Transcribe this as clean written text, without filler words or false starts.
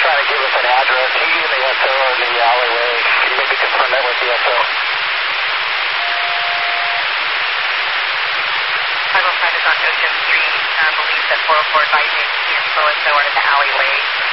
trying to give us an address. He gave me the SO in the alleyway. Can you maybe confirm that with the SO? 505 is on Ocean Street. Believes that 404 advising he and so are in the alleyway.